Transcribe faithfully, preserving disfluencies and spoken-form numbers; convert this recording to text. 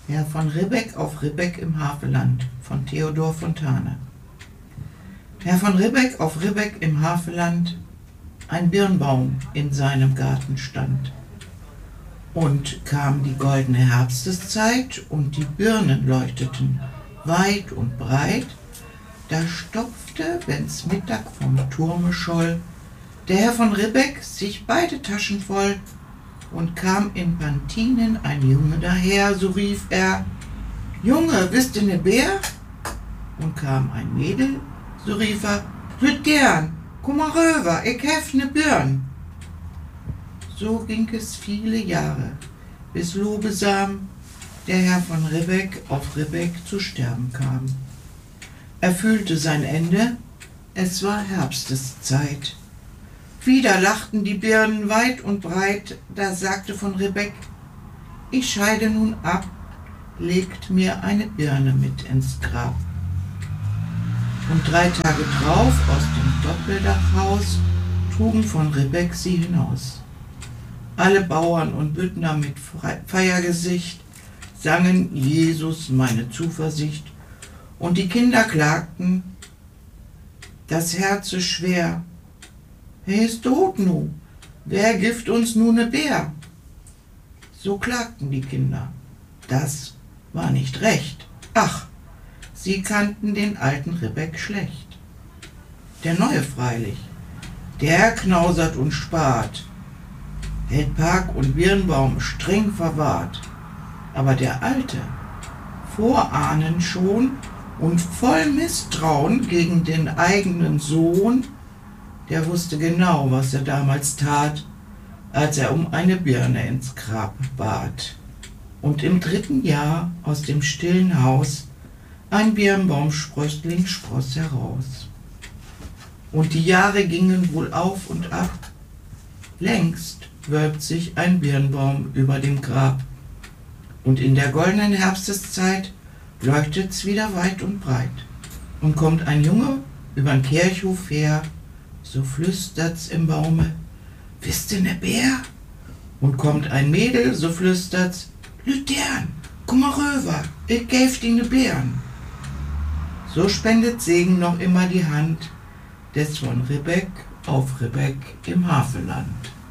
Herr von Ribbeck auf Ribbeck im Havelland von Theodor Fontane. Herr von Ribbeck auf Ribbeck im Havelland, ein Birnbaum in seinem Garten stand. Und kam die goldene Herbsteszeit und die Birnen leuchteten weit und breit, da stopfte, wenn's Mittag vom Turme scholl, der Herr von Ribbeck sich beide Taschen voll und kam in Pantinen ein Junge daher, so rief er: Junge, wisst ihr ne Bär? Und kam ein Mädel, so rief er: Lüt gern, komm mal rüber, ich hef ne Birn. So ging es viele Jahre, bis Lobesam, der Herr von Ribbeck auf Ribbeck zu sterben kam. Er fühlte sein Ende, es war Herbsteszeit. Wieder lachten die Birnen weit und breit, da sagte von Ribbeck: Ich scheide nun ab, legt mir eine Birne mit ins Grab. Und drei Tage drauf aus dem Doppeldachhaus trugen von Ribbeck sie hinaus. Alle Bauern und Büttner mit Feiergesicht sangen Jesus meine Zuversicht, und die Kinder klagten: Das Herz ist schwer, er ist tot nu, wer gift uns nu ne Bär? So klagten die Kinder, das war nicht recht. Ach, sie kannten den alten Ribbeck schlecht. Der Neue freilich, der knausert und spart, hält Park und Birnbaum streng verwahrt. Aber der Alte, vorahnend schon und voll Misstrauen gegen den eigenen Sohn, der wusste genau, was er damals tat, als er um eine Birne ins Grab bat. Und im dritten Jahr aus dem stillen Haus ein Birnbaumsprössling spross heraus. Und die Jahre gingen wohl auf und ab, längst wölbt sich ein Birnbaum über dem Grab. Und in der goldenen Herbsteszeit leuchtet's wieder weit und breit. Und kommt ein Junge übern Kirchhof her, so flüstert's im Baume: Wisst ihr ne Bär? Und kommt ein Mädel, so flüstert's: Lüt gern, komm mal rüber, ich gäf dir ne Bären. So spendet Segen noch immer die Hand des von Ribbeck auf Ribbeck im Havelland.